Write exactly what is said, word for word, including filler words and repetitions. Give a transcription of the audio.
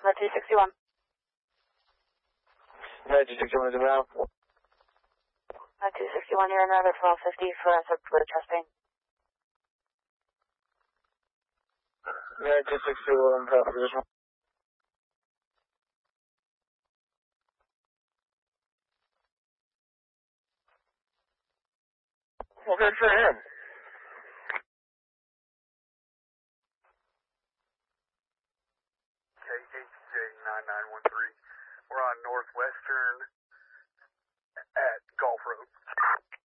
Uh, two sixty-one. Yeah, two sixty-one is around. Uh, two sixty-one, you're in another twelve fifty for us for chest pain. Yeah, two sixty-one, half position. Well, good for him. K H J nine nine one three. We're on Northwestern at Gulf Road.